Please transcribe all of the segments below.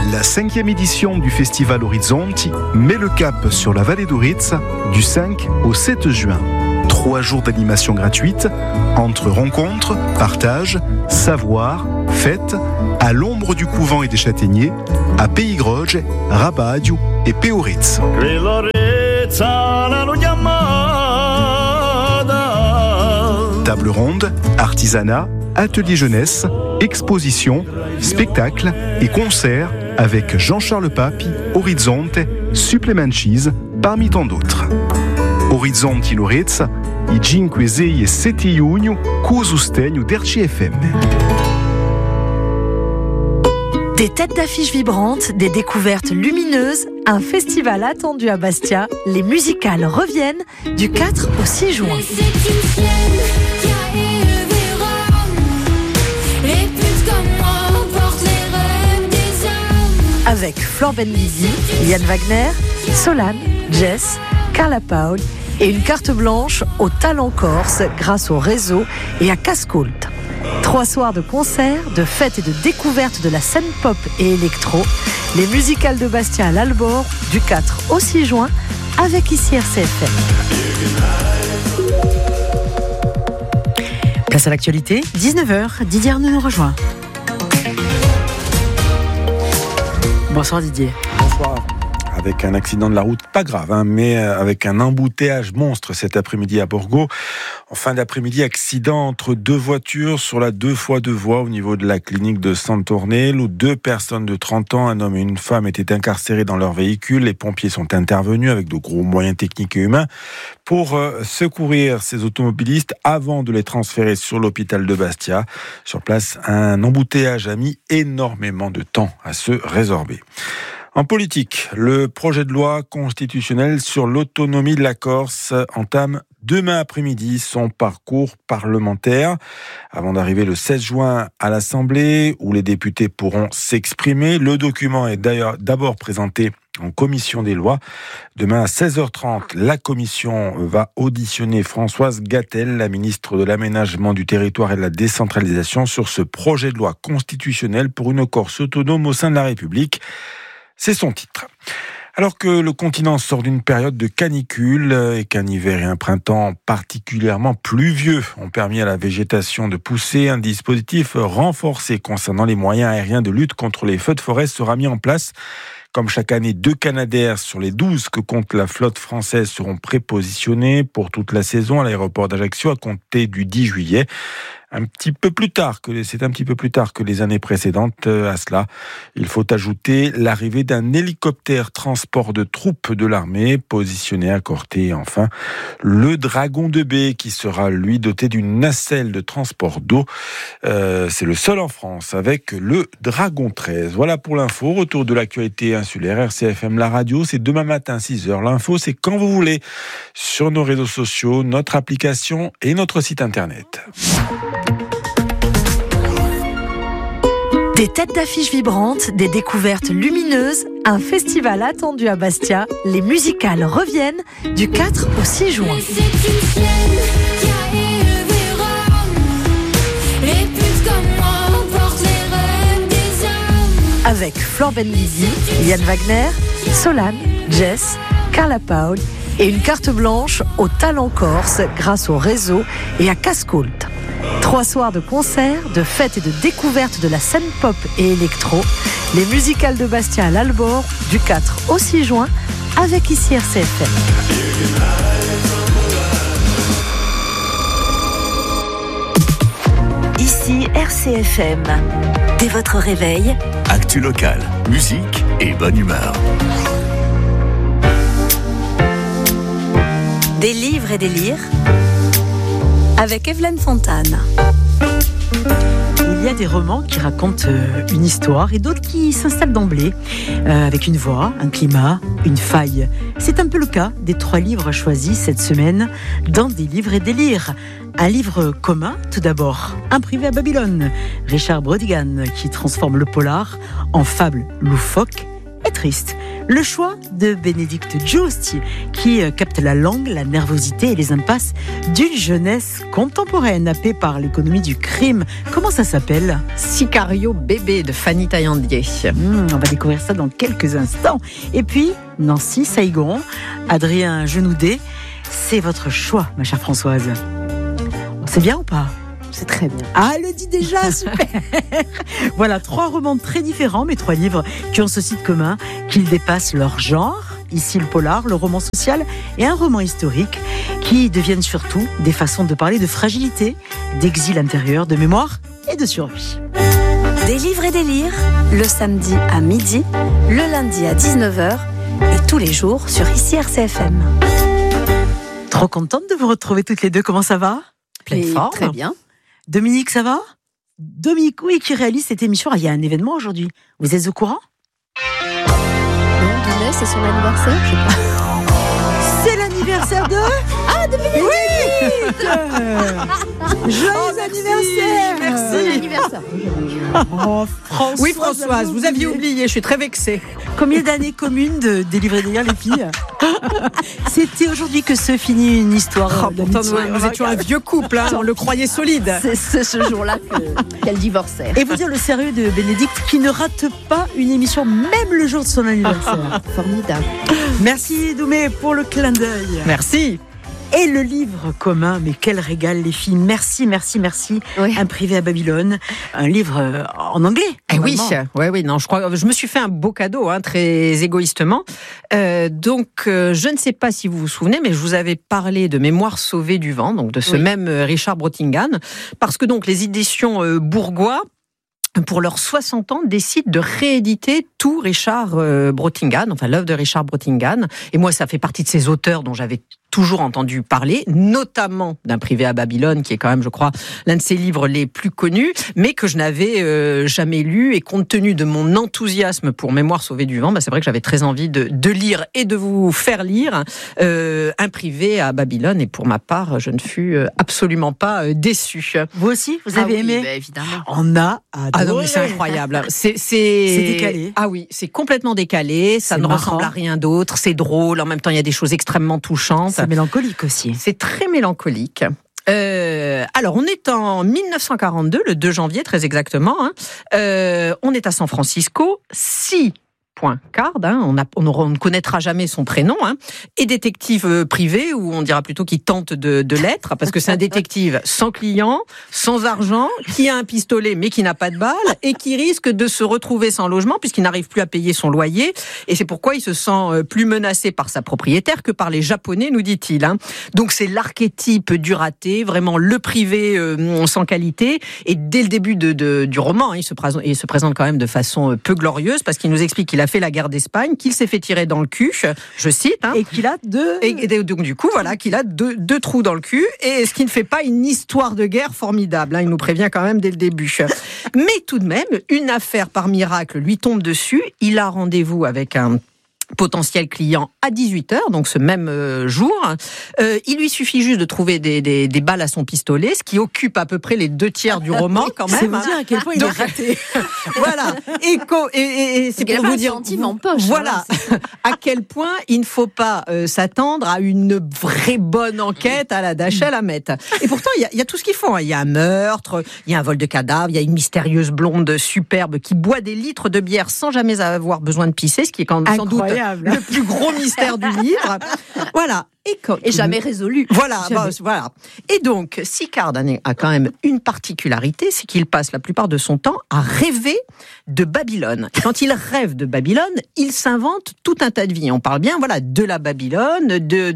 La 5e édition du Festival Orizzonti met le cap sur la vallée d'Aurizza du 5 au 7 juin. 3 jours d'animation gratuite entre rencontres, partages, savoir, fêtes, à l'ombre du couvent et des châtaigniers, à Peigroge, Rabadio et Peoritz. Table ronde, artisanat, atelier jeunesse, exposition, spectacle et concerts avec Jean-Charles Papi, Orizzonte, Supplementis, parmi tant d'autres. Orizzonti in Aurizza, i 5, 6 e 7 giugno, co sostegno d'RCFM. Des têtes d'affiches vibrantes, des découvertes lumineuses, un festival attendu à Bastia, les musicales reviennent du 4 au 6 juin. Avec Flor Benlisi, Yann Wagner, Solane, Jess, Carla Paul et une carte blanche au talent corse grâce au réseau et à Cascoult. 3 soirs de concerts, de fêtes et de découvertes de la scène pop et électro. Les musicales de Bastia à l'Albor du 4 au 6 juin avec ici RCFM. Place à l'actualité, 19h, Didier Arnaud nous rejoint. Bonsoir Didier. Bonsoir. Avec un accident de la route, pas grave, mais avec un embouteillage monstre cet après-midi à Borgo. En fin d'après-midi, accident entre 2 voitures sur la 2x2 voies au niveau de la clinique de Santornel, où 2 personnes de 30 ans, un homme et une femme, étaient incarcérés dans leur véhicule. Les pompiers sont intervenus avec de gros moyens techniques et humains pour secourir ces automobilistes avant de les transférer sur l'hôpital de Bastia. Sur place, un embouteillage a mis énormément de temps à se résorber. En politique, le projet de loi constitutionnel sur l'autonomie de la Corse entame demain après-midi son parcours parlementaire. Avant d'arriver le 16 juin à l'Assemblée, où les députés pourront s'exprimer, le document est d'ailleurs d'abord présenté en commission des lois. Demain à 16h30, la commission va auditionner Françoise Gatel, la ministre de l'Aménagement du Territoire et de la Décentralisation, sur ce projet de loi constitutionnel pour une Corse autonome au sein de la République. C'est son titre. Alors que le continent sort d'une période de canicule et qu'un hiver et un printemps particulièrement pluvieux ont permis à la végétation de pousser, un dispositif renforcé concernant les moyens aériens de lutte contre les feux de forêt sera mis en place. Comme chaque année, 2 Canadair sur les 12 que compte la flotte française seront prépositionnés pour toute la saison à l'aéroport d'Ajaccio à compter du 10 juillet. C'est un petit peu plus tard que les années précédentes. À cela, il faut ajouter l'arrivée d'un hélicoptère transport de troupes de l'armée positionné à Corté. Et enfin, le Dragon de Baie qui sera, lui, doté d'une nacelle de transport d'eau. C'est le seul en France avec le Dragon 13. Voilà pour l'info. Retour de l'actualité insulaire. RCFM, la radio, c'est demain matin 6h. L'info, c'est quand vous voulez sur nos réseaux sociaux, notre application et notre site internet. Des têtes d'affiches vibrantes, des découvertes lumineuses, un festival attendu à Bastia, les musicales reviennent du 4 au 6 juin. Avec Flor Benlisi, Yann Wagner, Solane, Jess, Carla Paul et une carte blanche au talent corse grâce au réseau et à Cascoult. 3 soirs de concerts, de fêtes et de découvertes de la scène pop et électro. Les musicales de Bastia à l'Albor du 4 au 6 juin avec ici RCFM. Ici RCFM. Dès votre réveil, actu locale, musique et bonne humeur. Des livres et des lyres avec Evelyne Fontane. Il y a des romans qui racontent une histoire et d'autres qui s'installent d'emblée avec une voix, un climat, une faille. C'est un peu le cas des 3 livres choisis cette semaine dans Des livres et des lyres. Un livre commun, tout d'abord, Un privé à Babylone, Richard Brodigan, qui transforme le polar en fable loufoque et triste. Le choix de Bénédicte Giusti, qui capte la langue, la nervosité et les impasses d'une jeunesse contemporaine, happée par l'économie du crime. Comment ça s'appelle ? Sicario bébé de Fanny Taillandier. On va découvrir ça dans quelques instants. Et puis, Nancy Saigon, Adrien Genoudet, c'est votre choix, ma chère Françoise. C'est bien ou pas ? C'est très bien. Ah, elle le dit déjà, super. Voilà, 3 romans très différents, mais 3 livres qui ont ceci de commun, qu'ils dépassent leur genre. Ici, le polar, le roman social et un roman historique qui deviennent surtout des façons de parler de fragilité, d'exil intérieur, de mémoire et de survie. Des livres et des lires, le samedi à midi, le lundi à 19h et tous les jours sur ICI RCFM. Trop contente de vous retrouver toutes les deux. Comment ça va ? Pleine forme. Très bien. Dominique, ça va ? Dominique, oui, qui réalise cette émission. Il y a un événement aujourd'hui. Vous êtes au courant ? Non, demain, c'est son anniversaire, je crois. C'est l'anniversaire de... Ah, Dominique ! Joyeux anniversaire ! Bon anniversaire. Oh, Françoise, Oui, Françoise, vous aviez oublié, je suis très vexée. Combien d'années communes de délivrer des liens, les filles ? C'était aujourd'hui que se finit une histoire. Pourtant, nous étions un vieux couple, on le croyait solide. C'est ce jour-là qu'elle divorçait. Et vous dire le sérieux de Bénédicte qui ne rate pas une émission, même le jour de son anniversaire. Formidable. Merci Doumé pour le clin d'œil. Merci. Et le livre commun, mais quel régal les filles. Merci. Oui. Un privé à Babylone, un livre en anglais. Oui, non, je me suis fait un beau cadeau, très égoïstement. Donc, je ne sais pas si vous vous souvenez, mais je vous avais parlé de Mémoires sauvées du vent, donc de ce même Richard Brottingham, parce que donc les éditions Bourgois, pour leurs 60 ans, décident de rééditer tout Richard Brottingham, enfin l'œuvre de Richard Brottingham. Et moi, ça fait partie de ces auteurs dont j'avais toujours entendu parler, notamment d'un privé à Babylone, qui est quand même, je crois, l'un de ses livres les plus connus, mais que je n'avais jamais lu. Et compte tenu de mon enthousiasme pour Mémoires sauvées du vent, c'est vrai que j'avais très envie de lire et de vous faire lire un privé à Babylone. Et pour ma part, je ne fus absolument pas déçue. Vous aussi, vous avez aimé ? Évidemment. On a adoré. Ah non, mais c'est incroyable. C'est décalé. Ah oui, c'est complètement décalé. Ça C'est ne marrant. ressemble à rien d'autre. C'est drôle. En même temps, il y a des choses extrêmement touchantes. C'est mélancolique aussi. C'est très mélancolique. Alors, on est en 1942, le 2 janvier, très exactement. On est à San Francisco. Card, on ne connaîtra jamais son prénom, et détective privé, ou on dira plutôt qu'il tente de l'être, parce que c'est un détective sans client, sans argent, qui a un pistolet mais qui n'a pas de balles, et qui risque de se retrouver sans logement puisqu'il n'arrive plus à payer son loyer, et c'est pourquoi il se sent plus menacé par sa propriétaire que par les Japonais, nous dit-il. Donc c'est l'archétype du raté, vraiment le privé sans qualité, et dès le début du roman, il se présente quand même de façon peu glorieuse, parce qu'il nous explique qu'il a fait la guerre d'Espagne, qu'il s'est fait tirer dans le cul, je cite. Et qu'il a donc du coup, voilà, qu'il a deux trous dans le cul, et ce qui ne fait pas une histoire de guerre formidable. Il nous prévient quand même dès le début. Mais tout de même, une affaire par miracle lui tombe dessus. Il a rendez-vous avec un potentiel client à 18h, donc ce même jour. Il lui suffit juste de trouver des balles à son pistolet, ce qui occupe à peu près les 2/3 du roman quand même. C'est vous dire à quel point il est raté. Voilà. Et c'est pour vous dire en poche. voilà à quel point il ne faut pas s'attendre à une vraie bonne enquête à la Dashiell Hammett. Et pourtant, il y a tout ce qu'il faut. Il y a un meurtre, il y a un vol de cadavre, il y a une mystérieuse blonde superbe qui boit des litres de bière sans jamais avoir besoin de pisser, ce qui est quand même sans doute le plus gros mystère du livre. Voilà. Et jamais résolu. Voilà. Et donc, Sicard a quand même une particularité, c'est qu'il passe la plupart de son temps à rêver de Babylone. Et quand il rêve de Babylone, il s'invente tout un tas de vies. On parle bien, de la Babylone,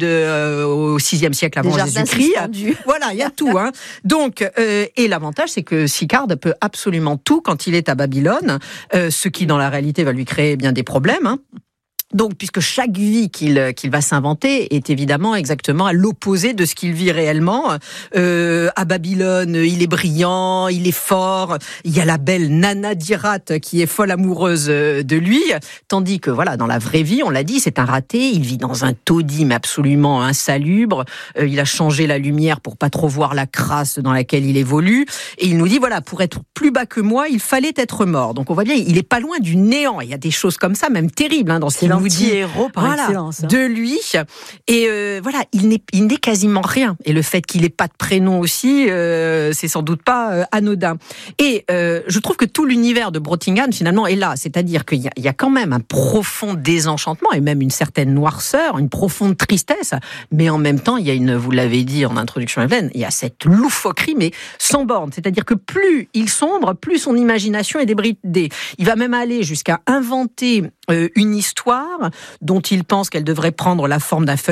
au VIe siècle avant Jésus-Christ. Voilà, il y a tout. Donc, et l'avantage, c'est que Sicard peut absolument tout quand il est à Babylone, ce qui, dans la réalité, va lui créer bien des problèmes. Donc, puisque chaque vie qu'il va s'inventer est évidemment exactement à l'opposé de ce qu'il vit réellement. À Babylone, il est brillant, il est fort. Il y a la belle Nana Dirat qui est folle amoureuse de lui. Tandis que, voilà, dans la vraie vie, on l'a dit, c'est un raté. Il vit dans un taudis, mais absolument insalubre. Il a changé la lumière pour pas trop voir la crasse dans laquelle il évolue. Et il nous dit, voilà, pour être plus bas que moi, il fallait être mort. Donc, on voit bien, il est pas loin du néant. Il y a des choses comme ça, même terribles, dans ce qu'il nous dit. Héros par excellence. De lui. Et voilà, il n'est quasiment rien. Et le fait qu'il n'ait pas de prénom aussi, c'est sans doute pas anodin. Et je trouve que tout l'univers de Brottingham, finalement, est là. C'est-à-dire qu'il y a quand même un profond désenchantement et même une certaine noirceur, une profonde tristesse. Mais en même temps, il y a vous l'avez dit en introduction, Evelyne, il y a cette loufoquerie, mais sans borne. C'est-à-dire que plus il sombre, plus son imagination est débridée. Il va même aller jusqu'à inventer une histoire dont il pense qu'elle devrait prendre la forme d'un feuilleton